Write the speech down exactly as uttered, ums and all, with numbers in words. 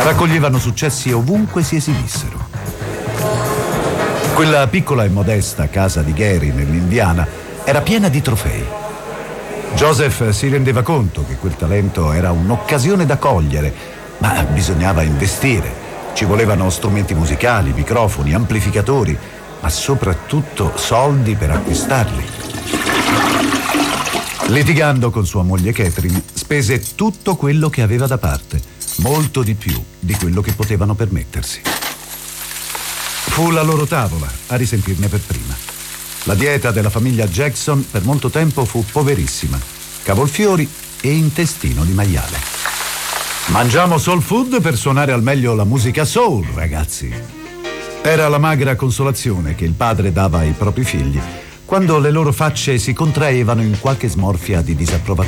Raccoglievano successi ovunque si esibissero. Quella piccola e modesta casa di Gary nell'Indiana era piena di trofei. Joseph si rendeva conto che quel talento era un'occasione da cogliere, ma bisognava investire. Ci volevano strumenti musicali, microfoni, amplificatori, ma soprattutto soldi per acquistarli. Litigando con sua moglie Catherine, spese tutto quello che aveva da parte, molto di più di quello che potevano permettersi. Fu la loro tavola a risentirne per prima. La dieta della famiglia Jackson per molto tempo fu poverissima, cavolfiori e intestino di maiale. Mangiamo soul food per suonare al meglio la musica soul, ragazzi. Era la magra consolazione che il padre dava ai propri figli quando le loro facce si contraevano in qualche smorfia di disapprovazione.